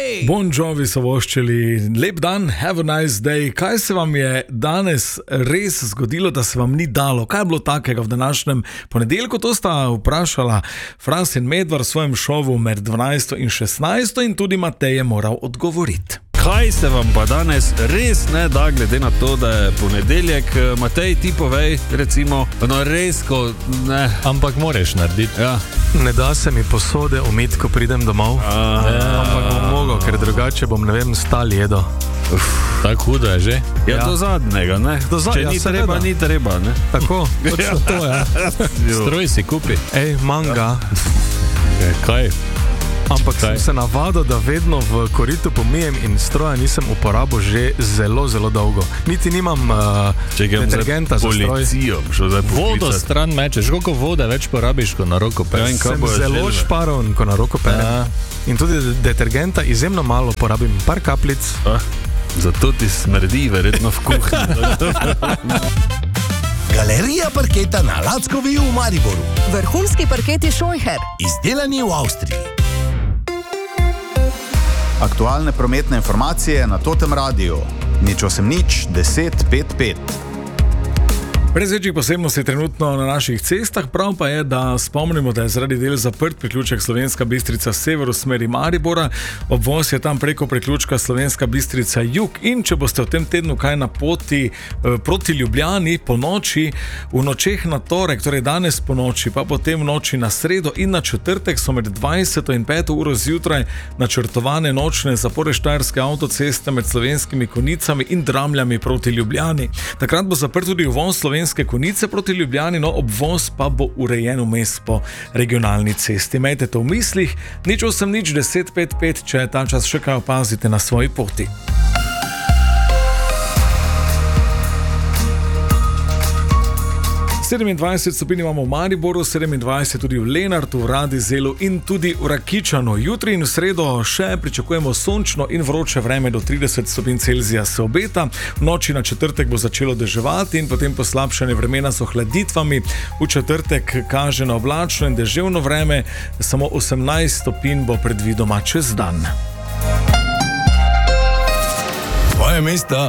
day! Bon Jovi so voščili, lep dan, have a nice day. Kaj se vam je danes res zgodilo, da se vam ni dalo? Kaj je bilo takega v današnjem ponedeljku? To sta vprašala Fras in Medvar v svojem šovu med 12 in 16 in tudi Matej je moral odgovoriti. Kaj se vam pa danes res ne da, glede na to, da je ponedeljek? Matej, ti povej, recimo, no res, ko ne. Ampak moraš narediti. Ja. Ne da se mi posode umiti, ko pridem domov. Ampak bom mogel, ker drugače bom, ne vem, stal jedo. Tako hudo je že. Ja, do zadnjega, ne? Če ni treba, ni treba, ne? Tako, točno to, ja. Stroj si kupi. Ej, manga. Kaj? Ampak sem se navadil, da vedno v koritu pomijem in stroja nisem uporabil že zelo, zelo dolgo. Niti nimam detergenta za stroj. Policijo, Vodo stran mečeš, koliko vode več porabiš, ko na roko pereš? Sem zelo šparoven, ko na roko perem. In tudi detergenta izjemno malo porabim, par kaplic. Zato ti smrdi verjetno v kuhinji. Galerija parketa na Lackovi v Mariboru. Vrhunski parketi Scheucher. Izdelani v Avstriji. Aktualne prometne informacije na Totem Radiu. 080 10 55. Brez večjih posebnosti trenutno na naših cestah, prav pa je, da spomnimo, da je zaradi del zaprt priključek Slovenska Bistrica sever v smeri Maribora. Obvoz je tam preko priključka Slovenska Bistrica jug in če boste v tem tednu kaj na poti proti Ljubljani po noči, v nočeh na torek, torej danes po noči, pa potem v noči na sredo in na četrtek so med 20 in 5 uro zjutraj načrtovane nočne zapore Štajerske avtoceste med Slovenskimi Konjicami in Dramljami proti Ljubljani. Takrat bo zaprt tudi uvoz Slovenske Konjice proti Ljubljani, no obvoz pa bo urejen vmes po regionalni cesti. Imejte to v mislih, 080 10 55, če ta čas še kaj opazite na svoji poti. – 27 stopinj imamo v Mariboru, 27 tudi v Lenartu, v Radizelu in tudi v Rakičanu. Jutri in v sredo še pričakujemo sončno in vroče vreme, do 30 stopinj Celzija se obeta. V noči na četrtek bo začelo deževati in potem poslabšanje vremena s ohladitvami. V četrtek kaže na oblačno in deževno vreme, samo 18 stopinj bo predvidoma čez dan. Tvoje mesto